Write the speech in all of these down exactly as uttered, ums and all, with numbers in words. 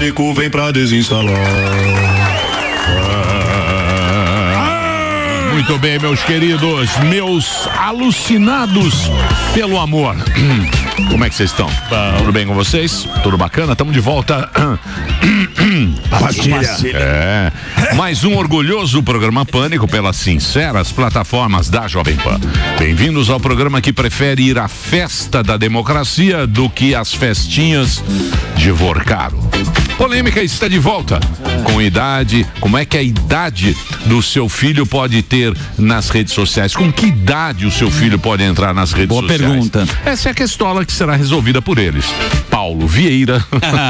Pânico vem pra desinstalar. Muito bem, meus queridos, meus alucinados pelo amor. Como é que vocês estão? Tudo bem com vocês? Tudo bacana? Estamos de volta. Pastilha. É. Mais um orgulhoso programa Pânico pelas sinceras plataformas da Jovem Pan. Bem-vindos ao programa que prefere ir à festa da democracia do que às festinhas de Vorcaro. Polêmica está de volta. Com idade, como é que a idade do seu filho pode ter nas redes sociais? Com que idade o seu filho pode entrar nas redes Boa sociais? Boa pergunta. Essa é a questão que será resolvida por eles. Paulo Vieira.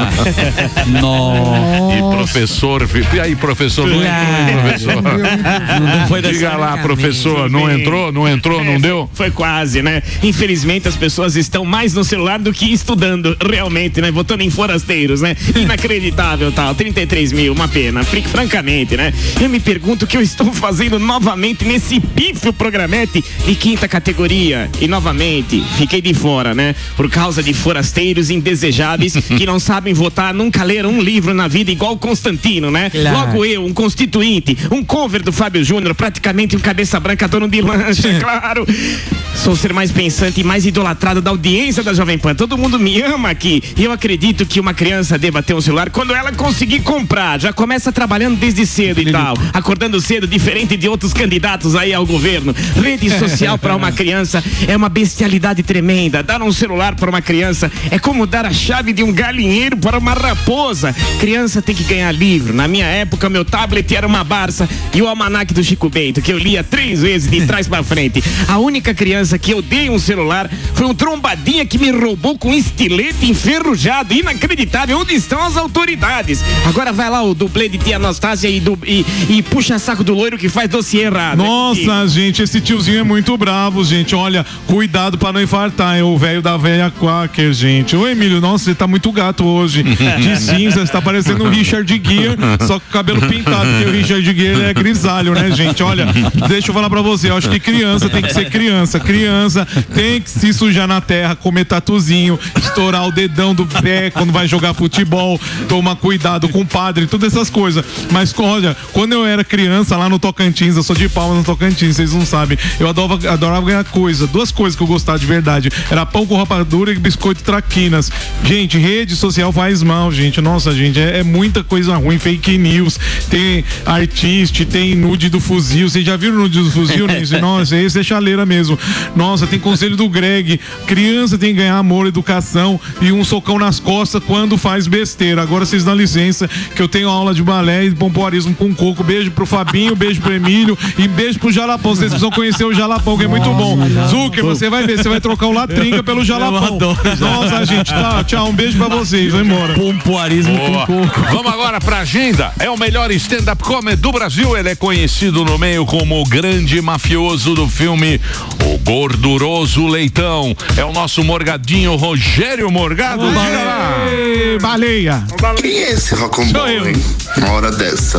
Nossa. E professor. E aí, professor? Não entrou, professor? Não foi dessa Diga lá, professor, não entrou, não entrou, não deu? Foi quase, né? Infelizmente as pessoas estão mais no celular do que estudando, realmente, né? Votando em forasteiros, né? Inacreditável, tal. trinta e três mil, uma pena. Francamente, né? Eu me pergunto o que eu estou fazendo novamente nesse pífio programete de quinta categoria. E novamente, fiquei de fora, né? Por causa de forasteiros indesejáveis que não sabem votar, nunca leram um livro na vida igual o Constantino, né? Claro. Logo eu, um constituinte, um cover do Fábio Júnior, praticamente um cabeça branca, dono de lancha, claro. Sou o ser mais pensante e mais idolatrado da audiência da Jovem Pan. Todo mundo me ama aqui. E eu acredito que uma criança deva ter um celular quando ela conseguir comprar. Já começa trabalhando desde cedo e tal. Acordando cedo, diferente de outros candidatos aí ao governo. Rede social para uma criança é uma bestialidade tremenda. Dar um celular para uma criança é como dar a chave de um galinheiro para uma raposa. Criança tem que ganhar livro. Na minha época, meu tablet era uma Barça e o almanaque do Chico Bento, que eu lia três vezes de trás para frente. A única criança que eu dei um celular foi um trombadinha que me roubou com um estilete enferrujado. Inacreditável. Onde estão as autoridades? Agora vai lá o dublê de tia Anastácia e, do, e, e puxa saco do loiro que faz dossiê errado. Nossa, gente, esse tiozinho é muito bravo, gente. Olha, cuidado pra não infartar, é o velho da velha Quaker, gente. Ô, Emílio, nossa, você tá muito gato hoje. De cinza, você tá parecendo o Richard Gere, só com o cabelo pintado, porque o Richard Gere ele é grisalho, né, gente? Olha, deixa eu falar pra você, eu acho que criança tem que ser criança. Criança tem que se sujar na terra, comer tatuzinho, estourar o dedão do pé quando vai jogar futebol, tomar cuidado com o padre, todas essas coisas. Mas, olha, quando eu era criança lá no Tocantins, eu sou de Palmas no Tocantins, vocês não sabem, eu adorava, adorava ganhar coisa, duas coisas que eu gostava de verdade, era pão com rapadura e biscoito traquinas. Gente, rede social faz mal, gente, nossa, gente, é, é muita coisa ruim, fake news, tem artista, tem nude do fuzil, vocês já viram o nude do fuzil, né? Nossa, esse é chaleira mesmo. Nossa, tem conselho do Greg, criança tem que ganhar amor, educação e um socão nas costas quando faz besteira. Agora vocês dão licença que eu tenho aula de balé e pompoarismo com coco. Beijo pro Fabinho, beijo pro Emílio e beijo pro Jalapão. Vocês precisam conhecer o Jalapão, que é muito bom. Zucker, você vai ver, você vai trocar o Latrinca pelo Jalapão. Nossa, gente, tá, tchau, um beijo pra vocês, vai embora. Pompoarismo com coco. Vamos agora pra agenda. É o melhor stand-up comedy do Brasil. Ele é conhecido no meio como o grande mafioso do filme O Gorduroso Leitão. É o nosso Morgadinho Rogério Morgado. Diga lá. Baleia. Quem é esse Rocambole, hein? Uma hora dessa.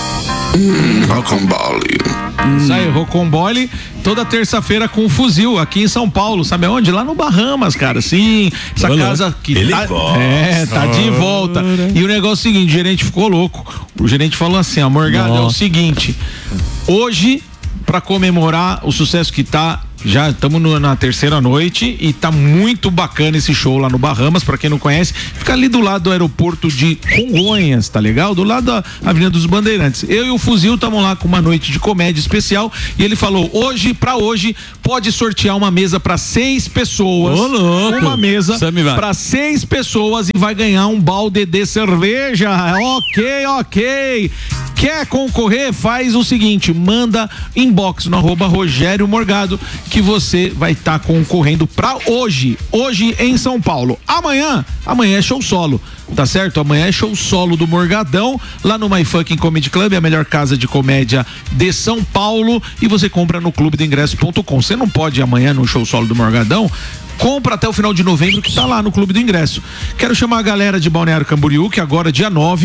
Hum, Rocambole. Isso aí, Rocambole, toda terça-feira com o Fuzil, aqui em São Paulo, sabe aonde? Lá no Bahamas, cara, sim, essa Olá. casa que Ele tá, gosta. é, tá de volta. E o negócio é o seguinte, o gerente ficou louco, o gerente falou assim, ó, Morgado, é o seguinte, hoje, pra comemorar o sucesso que tá, já estamos na terceira noite e tá muito bacana esse show lá no Bahamas, pra quem não conhece, fica ali do lado do aeroporto de Congonhas, tá legal? Do lado da Avenida dos Bandeirantes. Eu e o Fuzil estamos lá com uma noite de comédia especial e ele falou, hoje, pra hoje, pode sortear uma mesa pra seis pessoas. Ô, louco. Uma mesa Sammy vai. pra seis pessoas e vai ganhar um balde de cerveja. Ok, ok. Quer concorrer? Faz o seguinte, manda inbox no arroba Rogério Morgado que você vai estar tá concorrendo pra hoje, hoje em São Paulo. Amanhã, amanhã é show solo, tá certo? Amanhã é show solo do Morgadão, lá no My Fucking Comedy Club, a melhor casa de comédia de São Paulo, e você compra no clube do ingresso ponto com. Você não pode ir amanhã no show solo do Morgadão, compra até o final de novembro que tá lá no Clube do Ingresso. Quero chamar a galera de Balneário Camboriú, que agora dia nove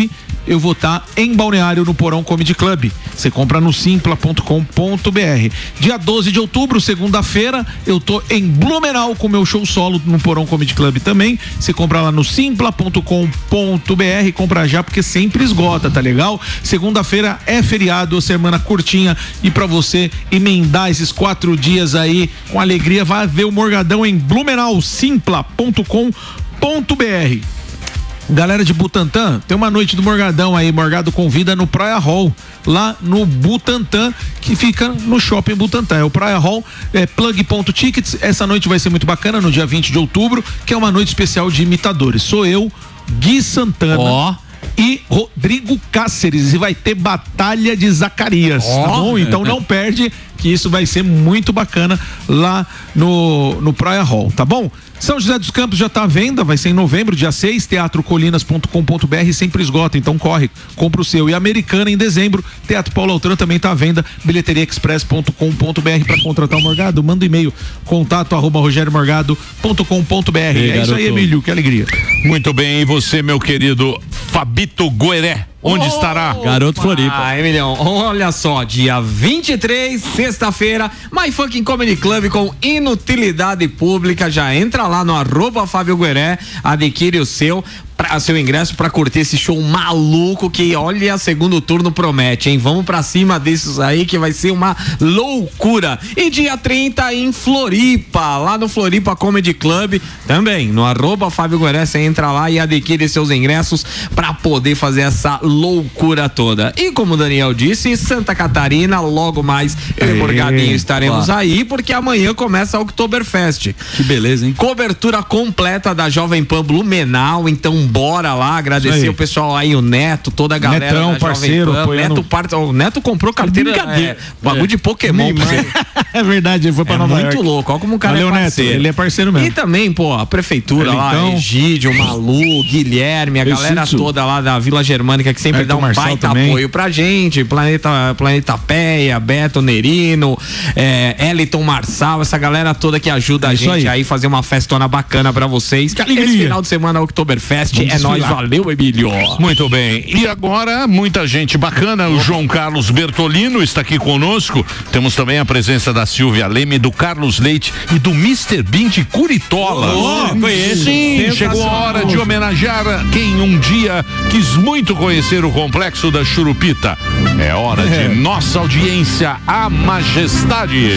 eu vou estar em Balneário no Porão Comedy Club. Você compra no simpla ponto com ponto b r. Dia doze de outubro, segunda-feira, eu tô em Blumenau com meu show solo no Porão Comedy Club também. Você compra lá no simpla ponto com ponto b r, compra já porque sempre esgota, tá legal? Segunda-feira é feriado, semana curtinha, e pra você emendar esses quatro dias aí com alegria, vai ver o Morgadão em Blumenau, simpla ponto com ponto b r. Galera de Butantã, tem uma noite do Morgadão aí, Morgado convida no Praia Hall, lá no Butantã, que fica no Shopping Butantã. É o Praia Hall, é plug.tickets. Essa noite vai ser muito bacana, no dia vinte de outubro, que é uma noite especial de imitadores. Sou eu, Gui Santana. Ó. Oh. E Rodrigo Cáceres, e vai ter Batalha de Zacarias, oh, tá bom? Então não perde, que isso vai ser muito bacana lá no, no Praia Hall, tá bom? São José dos Campos já tá à venda, vai ser em novembro, dia seis, teatro colinas ponto com ponto b r, sempre esgota, então corre, compra o seu. E Americana em dezembro, Teatro Paulo Altran também tá à venda, bilheteria express ponto com ponto b r. Para contratar o Morgado, manda um e-mail, contato arroba rogério morgado ponto com ponto b r. É isso aí, Emílio, que alegria. Muito bem, e você, meu querido Fabito Gueré? Onde oh, estará? Garoto Floripa. Ah, Emilhão, olha só, dia vinte e três, sexta-feira, My Fucking Comedy Club com inutilidade pública. Já entra lá no arroba Fábio Gueré, adquire o seu, pra, seu ingresso pra curtir esse show maluco que, olha, segundo turno promete, hein? Vamos pra cima desses aí que vai ser uma loucura. E dia trinta em Floripa, lá no Floripa Comedy Club, também no arroba Fábio Gueré, você entra lá e adquire seus ingressos pra poder fazer essa loucura toda. E como o Daniel disse, Santa Catarina, logo mais eu e Morgadinho estaremos claro. aí, porque amanhã começa a Oktoberfest. Que beleza, hein? Cobertura completa da Jovem Pan Blumenau, então bora lá, agradecer o pessoal aí, o Neto, toda a galera Netão, da parceiro, Jovem Pan. apoiando... Neto, part... o Neto comprou carteira, é, bagulho é. de Pokémon. É verdade, ele foi pra é Nova muito York. louco, olha como o cara Valeu, é parceiro. Neto, ele é parceiro mesmo. E também, pô, a prefeitura ele, lá, então... Egídio, Malu, Guilherme, a Isso, galera isso. toda lá da Vila Germânica, que sempre Beto dá um Marçal baita também. apoio pra gente, Planeta, Planeta Péia, Beto Nerino, é, Eliton Marçal, essa galera toda que ajuda é a gente aí. aí fazer uma festona bacana pra vocês. Que alegria. Esse final de semana, Oktoberfest, Vamos é nóis, valeu, Emílio. Muito bem, e agora muita gente bacana, o João Carlos Bertolino está aqui conosco, temos também a presença da Silvia Leme, do Carlos Leite e do mister Bean de Curitola. Oh, conheço. Sim, chegou a hora de homenagear quem um dia quis muito conhecer o complexo da Churupita. É hora é. de nossa audiência, a Majestade.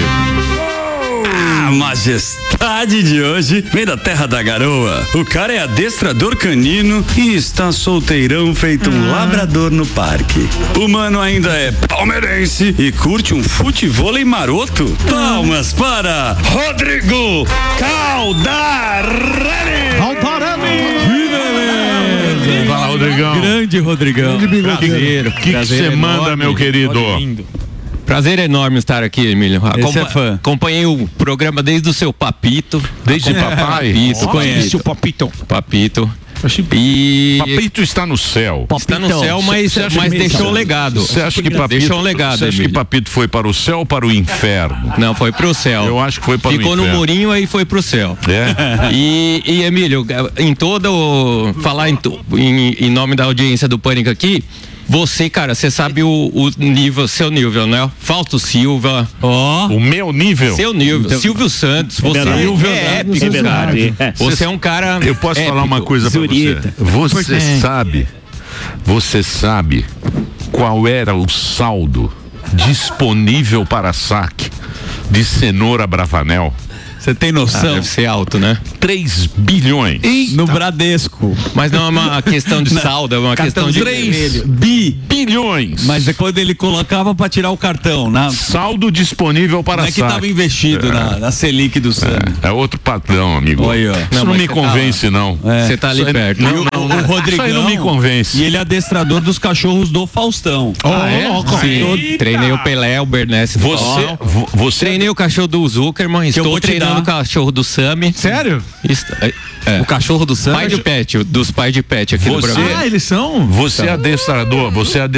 A majestade de hoje vem da terra da garoa. O cara é adestrador canino e está solteirão feito um labrador no parque. O mano ainda é palmeirense e curte um futevôlei maroto. Palmas para Rodrigo Caldarelli. Fala, Rodrigão. Grande Rodrigão. Grande prazer. O que você manda, meu querido? Prazer enorme estar aqui, Emílio. Esse é fã. Acompanhei o programa desde o seu Papito. Desde o papai? Papito, Oh, conhece o Papito. Papito. E Papito está no céu. Está no céu, mas, mas deixou um legado. Você acha que Papito, deixou um legado, você acha que Papito foi para o céu ou para o inferno? Não, foi pro céu. Eu acho que foi para Ficou o inferno. Ficou no murinho aí foi pro céu. É. E, e Emílio, em todo o, falar em, em, em nome da audiência do Pânico aqui, você, cara, você sabe o, o nível, seu nível, né? Fausto Silva, ó. O meu nível? Seu nível. Então, Silvio Santos, você Silvio, é épico, cara. Você é um cara Eu posso épico. falar uma coisa pra Zurita. você? Você sabe, você sabe qual era o saldo disponível para saque de Cenoura Bravanel? Você tem noção? Ah, deve ser alto, né? três bilhões. Eita. No Bradesco. Mas não é uma questão de saldo, é uma questão de três bi bilhões. Mas é quando ele colocava para tirar o cartão, né? Saldo disponível para saque. Não é que estava investido é. na, na Selic do Sam. É, é outro padrão, amigo. Oi, ó. Isso não, não me convence, tá não. Você é. tá ali perto. Não, não, não. O Rodrigão, isso aí não me convence. E ele é adestrador dos cachorros do Faustão. Oh, ah, é? Sim. Eita. Treinei o Pelé, o Bernese. Você, você treinei o cachorro do Zuckerman, estou treinando o cachorro do Sami. Sério? Isso, é. O cachorro do Sami. Pai de pet, dos pais de pet aqui você, no Brasil. Ah, eles são? Você é adestrador, você é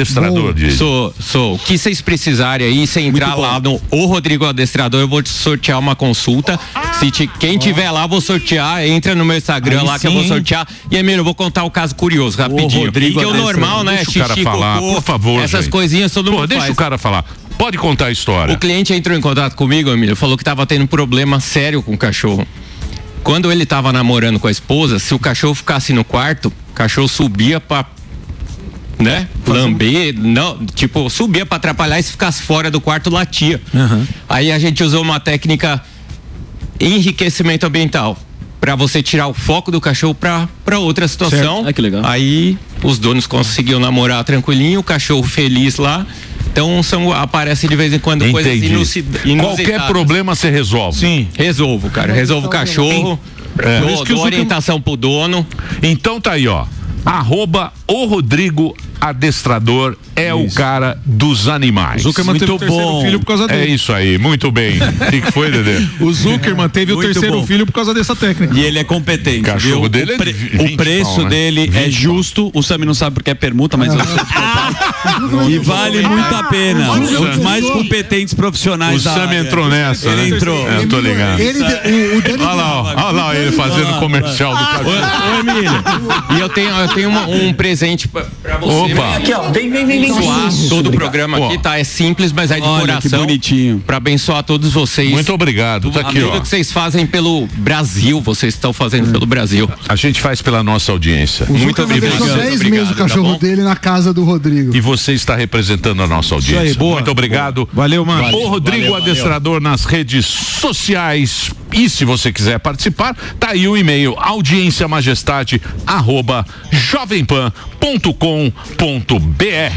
adestrador, Didi. Sou, sou. O que vocês precisarem aí, você entrar lá no O Rodrigo Adestrador, eu vou te sortear uma consulta. Se te, quem tiver lá, vou sortear. Entra no meu Instagram Aí lá sim, que eu vou hein? sortear. E Emílio, eu vou contar o caso curioso, rapidinho. Rodrigo Porque o Adestrador. normal, né? Deixa o cara Xixi, falar, cocô, por favor, essas gente. coisinhas todo Pô, mundo deixa faz. o cara falar. Pode contar a história. O cliente entrou em contato comigo, Emílio, falou que tava tendo problema sério com o cachorro. Quando ele tava namorando com a esposa, se o cachorro ficasse no quarto, o cachorro subia pra, né, lamber, não, tipo, subia pra atrapalhar e se ficasse fora do quarto, latia. Uhum. Aí a gente usou uma técnica enriquecimento ambiental, pra você tirar o foco do cachorro pra, pra outra situação. Certo. Ah, que legal. Aí os donos conseguiam namorar tranquilinho, o cachorro feliz lá. Então são, aparece de vez em quando coisas Entendi. inusitadas. Qualquer problema você resolve. Sim. Resolvo, cara. Resolvo o cachorro. É. Por Dou, isso que o dou Zucker- orientação pro dono. Então tá aí, ó. Arroba o Rodrigo Adestrador é o cara dos animais. Zuckerman teve o terceiro filho por causa dele. É isso aí, muito bem. O que, que foi, Dedê? O Zuckerman teve Muito o terceiro bom. filho por causa dessa técnica. E ele é competente. O cachorro viu? dele é o, pre- de vinte o preço pau, né? dele é vinte justo. O Sami não sabe porque é permuta, mas eu sei que e vale muito a pena. É um dos mais competentes profissionais O da Sam área. entrou nessa, Ele né? entrou. É, eu tô ligado. Ele, o, o Dani Olha lá, ó, olha lá ele fazendo comercial do cachorro. Ô, Emílio. E eu tenho, eu tenho uma- um presente pra, pra você. Opa. Aqui, ó. Vem, vem, vem, vem. Abençoar todo o programa Ó. aqui, tá? É simples, mas é de Olha, coração. que bonitinho. Pra abençoar todos vocês. Muito obrigado. Tá aqui, Tudo ó. que vocês fazem pelo Brasil, vocês estão fazendo pelo Brasil. A gente faz pela nossa audiência. O Muito Zuckerman deixou obrigado. dez meses o cachorro dele na casa do Rodrigo. E você está representando a nossa audiência. aí, boa. Muito obrigado. Valeu, mano. O Rodrigo valeu, valeu. Adestrador nas redes sociais. E se você quiser participar, tá aí o e-mail audienciamajestade arroba jovempan ponto com ponto br.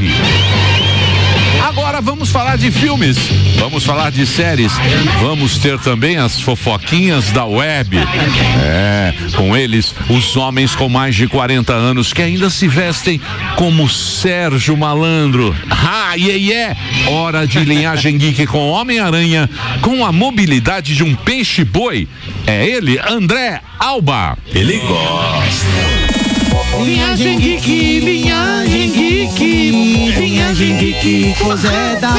Agora vamos falar de filmes, vamos falar de séries, vamos ter também as fofoquinhas da web. É, com eles, os homens com mais de quarenta anos que ainda se vestem como Sérgio Malandro. Ah, yeah, yeah. Hora de linhagem geek com Homem-Aranha, com a mobilidade de um peixe-boi. É ele, André Alba. Ele gosta. Linhagem geek, linhagem geek, linhagem geek, Zé da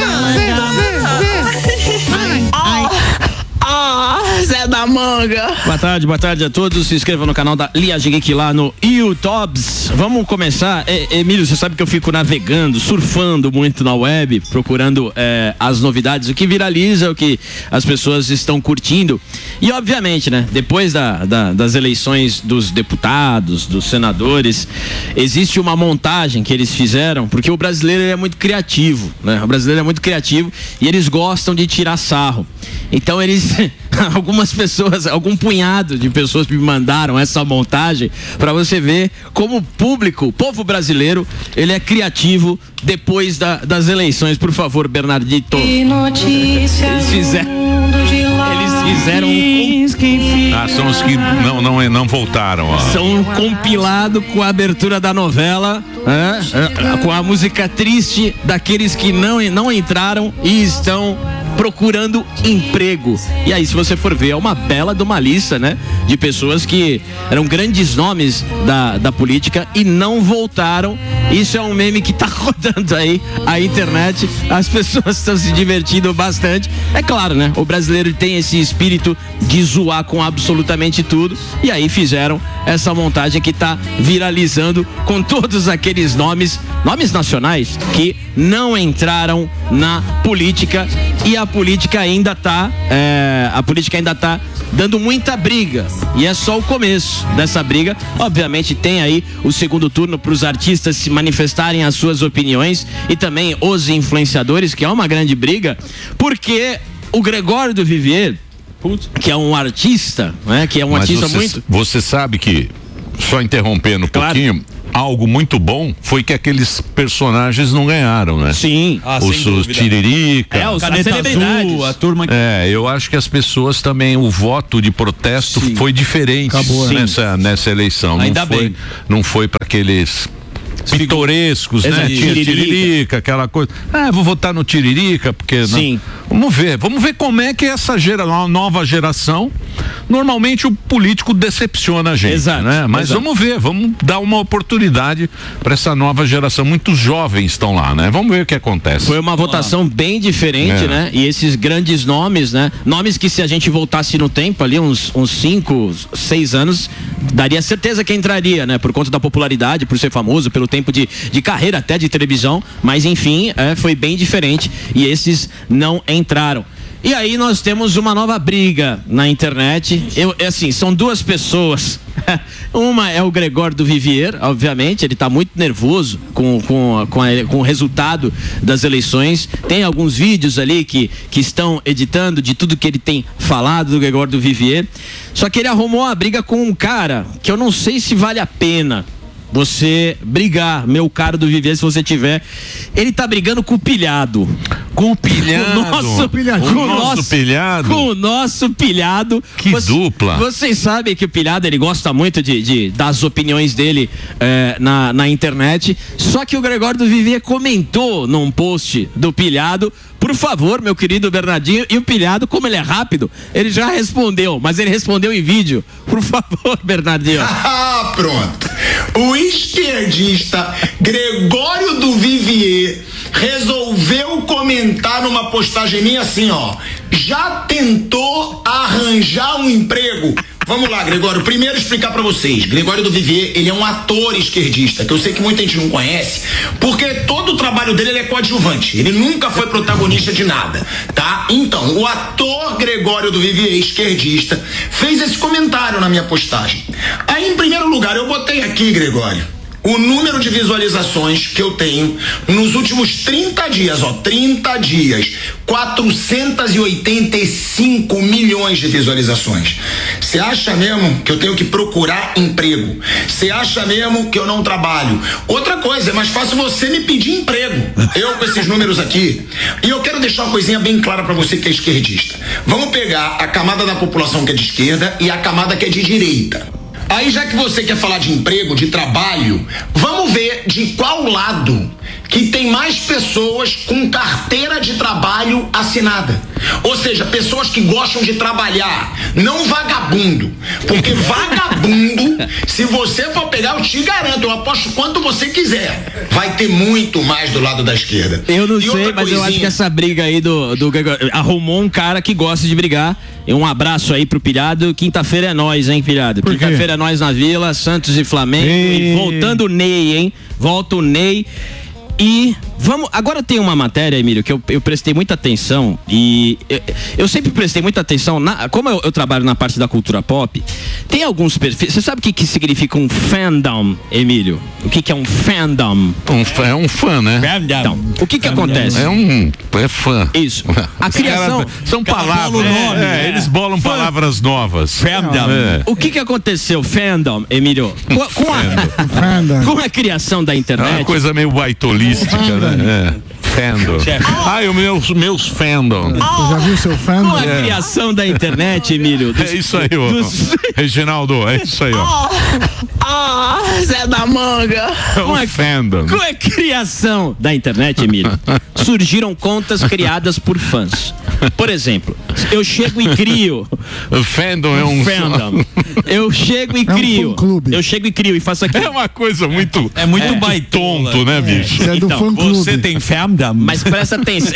Ah, Zé da Manga. Boa tarde, boa tarde a todos. Se inscrevam no canal da Linhagem Geek lá no YouTube. Vamos começar. É, Emílio, você sabe que eu fico navegando, surfando muito na web, procurando é, as novidades, o que viraliza, o que as pessoas estão curtindo. E obviamente, né, depois da, da, das eleições dos deputados, dos senadores, existe uma montagem que eles fizeram, porque o brasileiro é muito criativo, né? O brasileiro é muito criativo e eles gostam de tirar sarro. Então eles, algumas pessoas, algum punhado de pessoas me mandaram essa montagem para você ver como o público, o povo brasileiro, ele é criativo depois da, das eleições. Por favor, Bernardito. Eles fizeram, eles fizeram um Ah, são os que não, não, não voltaram, ó. são um compilado com a abertura da novela, é, é, com a música triste daqueles que não, não entraram e estão procurando emprego. E aí, se você for ver, é uma bela de uma lista, né? De pessoas que eram grandes nomes da, da política e não voltaram. Isso é um meme que tá rodando aí a internet. As pessoas estão se divertindo bastante. É claro, né? O brasileiro tem esse espírito de zoar com absolutamente tudo. E aí fizeram essa montagem que tá viralizando com todos aqueles nomes, nomes nacionais, que não entraram na política. E a política ainda tá, é, a política ainda tá dando muita briga. E é só o começo dessa briga. Obviamente tem aí o segundo turno para os artistas se manifestarem as suas opiniões e também os influenciadores, que é uma grande briga, porque o Gregório do Vivier, que é um artista, né, que é um Mas artista você, muito... Você sabe que, só interrompendo um Claro. pouquinho, algo muito bom foi que aqueles personagens não ganharam, né? Sim. Ah, os, sem os dúvida. Tiririca. É, os as Caneta celebridades. Azul, a turma que... É, eu acho que as pessoas também, o voto de protesto Sim. foi diferente Acabou, né? nessa, nessa eleição. Ainda não foi, bem. não foi para aqueles pitorescos, né? Exato. Tinha Tiririca. Tiririca, aquela coisa. Ah, vou votar no Tiririca, porque... não- Sim. Vamos ver, vamos ver como é que essa gera, uma nova geração, normalmente o político decepciona a gente, Exato, né? Mas exato. vamos ver, vamos dar uma oportunidade para essa nova geração. Muitos jovens estão lá, né? Vamos ver o que acontece. Foi uma votação bem diferente, É. né? E esses grandes nomes, né? Nomes que se a gente voltasse no tempo ali, uns, uns cinco, seis anos, daria certeza que entraria, né? Por conta da popularidade, por ser famoso, pelo tempo de, de carreira até de televisão, mas enfim, é, foi bem diferente e esses não entraram. E aí nós temos uma nova briga na internet. Eu, é assim, são duas pessoas. Uma é o Gregório do Vivier, obviamente, ele está muito nervoso com, com, com, a, com o resultado das eleições. Tem alguns vídeos ali que, que estão editando de tudo que ele tem falado do Gregório do Vivier. Só que ele arrumou uma briga com um cara que eu não sei se vale a pena você brigar, meu caro do Vivier, se você tiver. Ele tá brigando com o pilhado. Com o pilhado? Com o nosso, Pilhado. com O nosso pilhado? Com o nosso pilhado. Que Você- dupla. Vocês sabem que o pilhado, ele gosta muito de, de das opiniões dele eh, na, na internet. Só que o Gregório do Vivier comentou num post do pilhado: por favor, meu querido Bernardinho. E o pilhado, como ele é rápido, ele já respondeu, mas ele respondeu em vídeo. Por favor, Bernardinho. Ah, pronto. O esquerdista Gregório do Vivier resolveu comentar numa postagem minha assim, ó: já tentou arranjar um emprego? Vamos lá, Gregório, primeiro explicar pra vocês. Gregório do Vivier, ele é um ator esquerdista, que eu sei que muita gente não conhece, porque todo o trabalho dele ele é coadjuvante, ele nunca foi protagonista de nada, tá? Então, o ator Gregório do Vivier, esquerdista, fez esse comentário na minha postagem. Aí, em primeiro lugar, eu botei aqui, Gregório, o número de visualizações que eu tenho nos últimos trinta dias, ó, trinta dias, quatrocentos e oitenta e cinco milhões de visualizações. Você acha mesmo que eu tenho que procurar emprego? Você acha mesmo que eu não trabalho? Outra coisa, é mais fácil você me pedir emprego. Eu com esses números aqui. E eu quero deixar uma coisinha bem clara pra você que é esquerdista. Vamos pegar a camada da população que é de esquerda e a camada que é de direita. Aí, já que você quer falar de emprego, de trabalho, vamos ver de qual lado que tem mais pessoas com carteira de trabalho assinada. Ou seja, pessoas que gostam de trabalhar, não vagabundo. Porque vagabundo, se você for pegar, eu te garanto, eu aposto quanto você quiser, vai ter muito mais do lado da esquerda. Eu não E sei, outra mas eu acho coisinha- que essa briga aí do, do Gregório arrumou um cara que gosta de brigar. E um abraço aí pro Pilhado. Quinta-feira é nós, hein, Pilhado? Por quê? Quinta-feira é nós na Vila, Santos e Flamengo. Ei. E voltando o Ney, hein? Volta o Ney. E vamos. Agora tem uma matéria, Emílio, que eu, eu prestei muita atenção. E eu, eu sempre prestei muita atenção. Na, como eu, eu trabalho na parte da cultura pop, tem alguns perfis. Você sabe o que, que significa um fandom, Emílio? O que, que é um fandom? Um fã, é um fã, né? Então, o que que acontece? É um. É fã. Isso. A Os criação. caras são Cara, palavras. bola o nome, é, né? Eles bolam Fã. palavras novas. Fandom. É. O que que aconteceu, fandom, Emílio? Com, com a, com a criação da É uma internet. coisa meio baitolística, né? É. Fandom. Ai, os meus, meus fandom. Você já viu seu fandom? Com a criação da internet, Emílio. dos- É isso aí, ó. dos- Reginaldo, é isso aí, ó. Ah, Zé da Manga. É Com um a, fandom. com a criação da internet, Emílio, surgiram contas criadas por fãs. Por exemplo, eu chego e crio. O fandom é um. Fandom. Eu chego e É um crio. fã-clube. Eu chego e crio e faço aqui. É uma coisa muito. É muito é, baitola. tonto, né, bicho? Você é do Então, fã-clube. Você tem fandom? Mas presta atenção.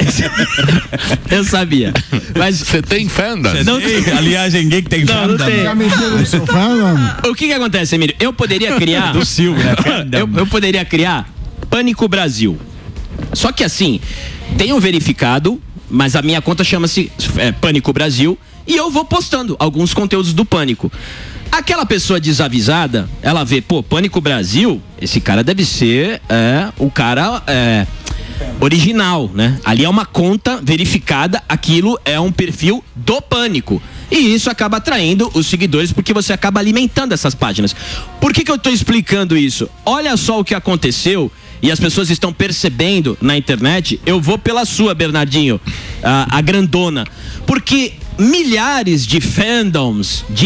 Eu sabia. Mas Você tem fandom? não Ei, aliás, ninguém que tem Não, não fandom. tem. Já mexeu no seu fandom? O que que acontece, Emílio? Eu poderia criar. Do Silvio, né? Fandom. eu, eu poderia criar Pânico Brasil. Só que assim, tenho verificado, mas a minha conta chama-se é, Pânico Brasil e eu vou postando alguns conteúdos do Pânico. Aquela pessoa desavisada, ela vê, pô, Pânico Brasil, esse cara deve ser é, o cara é, original, né? Ali é uma conta verificada, aquilo é um perfil do Pânico. E isso acaba atraindo os seguidores porque você acaba alimentando essas páginas. Por que que eu tô explicando isso? Olha só o que aconteceu e as pessoas estão percebendo na internet. Eu vou pela sua, Bernardinho, a, a grandona. Porque milhares de fandoms de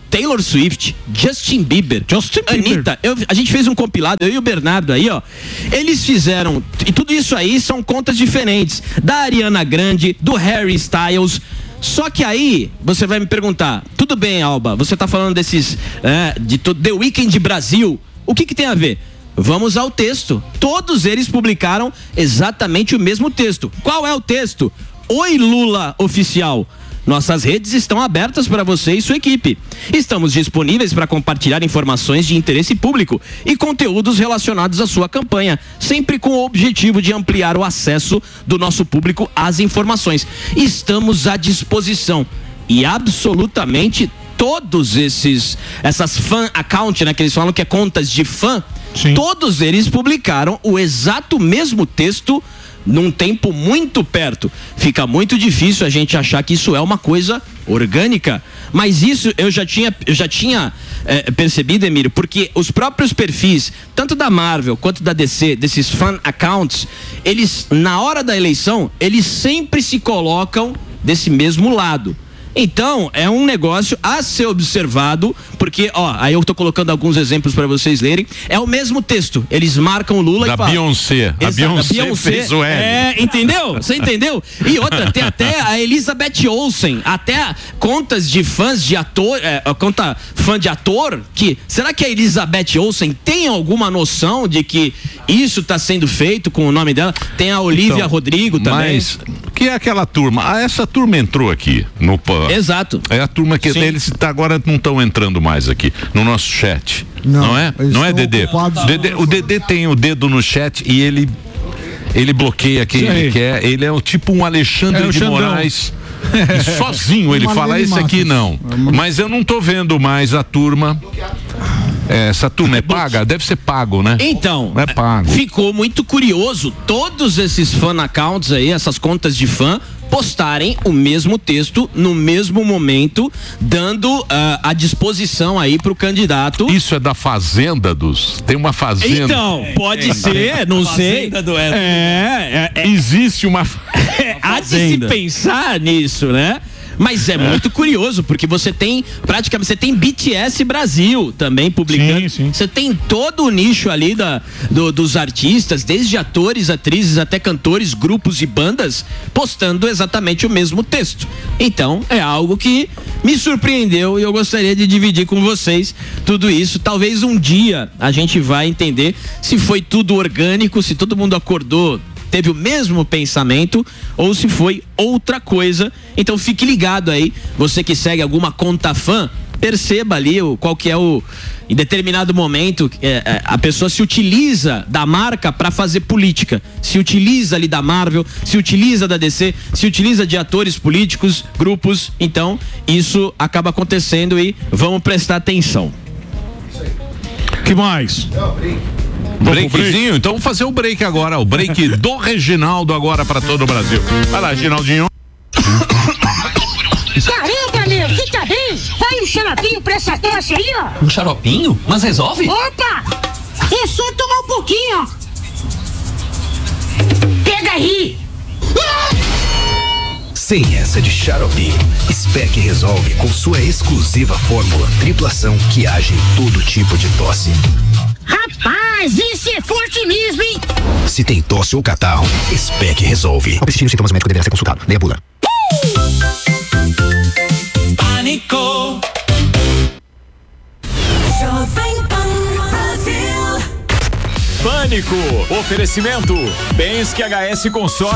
Taylor Swift, Justin Bieber, Justin Bieber. Anitta. Eu, a gente fez um compilado, eu e o Bernardo aí, ó. Eles fizeram, e tudo isso aí são contas diferentes, da Ariana Grande, do Harry Styles. Só que aí, você vai me perguntar, tudo bem, Alba, você tá falando desses, é, de todo, The Weeknd Brasil, o que que tem a ver? Vamos ao texto. Todos eles publicaram exatamente o mesmo texto. Qual é o texto? Oi, Lula oficial. Nossas redes estão abertas para você e sua equipe. Estamos disponíveis para compartilhar informações de interesse público e conteúdos relacionados à sua campanha, sempre com o objetivo de ampliar o acesso do nosso público às informações. Estamos à disposição. E absolutamente todos esses, essas fan account, né, que eles falam que é contas de fã, sim, todos eles publicaram o exato mesmo texto num tempo muito perto. Fica muito difícil a gente achar que isso é uma coisa orgânica, mas isso eu já tinha, eu já tinha é, percebido, Emílio, porque os próprios perfis, tanto da Marvel quanto da D C, desses fan accounts, eles, na hora da eleição, eles sempre se colocam desse mesmo lado. Então, é um negócio a ser observado, porque, ó, aí eu tô colocando alguns exemplos para vocês lerem. É o mesmo texto. Eles marcam o Lula da e falam. Beyoncé. A Beyoncé, Beyoncé fez o L. É, entendeu? Você entendeu? E outra, tem até a Elizabeth Olsen, até contas de fãs de ator, é, conta fã de ator, que, será que a Elizabeth Olsen tem alguma noção de que isso tá sendo feito com o nome dela? Tem a Olivia então, Rodrigo também. Mas, que é aquela turma? Ah, essa turma entrou aqui no PAN. Exato. É a turma que eles tá, agora não estão entrando mais aqui no nosso chat. Não, não é? Não é, Dedê? Dedê? O Dedê tem o dedo no chat e ele ele bloqueia quem ele quer. Ele é o tipo um Alexandre é de Xandão. Moraes. E sozinho ele fala, esse aqui não. Mas eu não tô vendo mais a turma. Essa turma é paga? Deve ser pago, né? Então, é pago. Ficou muito curioso todos esses fan accounts aí, essas contas de fã, postarem o mesmo texto no mesmo momento, dando uh, a disposição aí pro candidato. Isso é da fazenda dos... Tem uma fazenda. Então, pode é, ser, não sei. Do é, é, é, Existe uma é, há de se pensar nisso, né? Mas é muito curioso, porque você tem praticamente, você tem B T S Brasil também publicando. Sim, sim. Você tem todo o nicho ali da, do, dos artistas, desde atores, atrizes, até cantores, grupos e bandas, postando exatamente o mesmo texto. Então, é algo que me surpreendeu e eu gostaria de dividir com vocês tudo isso. Talvez um dia a gente vai entender se foi tudo orgânico, se todo mundo acordou, teve o mesmo pensamento ou se foi outra coisa. Então fique ligado aí, você que segue alguma conta fã, perceba ali o, qual que é o, em determinado momento é, é, a pessoa se utiliza da marca para fazer política, se utiliza ali da Marvel, se utiliza da D C, se utiliza de atores políticos, grupos. Então isso acaba acontecendo e vamos prestar atenção. Que mais? Breakzinho? Então vamos fazer o break agora, o break do Reginaldo agora pra todo o Brasil. Vai lá, Reginaldinho. Caramba, meu, você tá bem? Vai um xaropinho pra essa tosse aí, ó. Um xaropinho? Mas resolve? Opa! É só tomar um pouquinho, ó. Pega aí. Sem essa de xarope, Spec resolve com sua exclusiva fórmula triplação que age em todo tipo de tosse. Rapaz, esse é forte mesmo, hein? Se tem tosse ou catarro, Spec resolve. Ao persistir os sintomas, o médico deverá ser consultado. Leia a bula. Pânico. Pânico. Oferecimento. Bens que H S Consórcio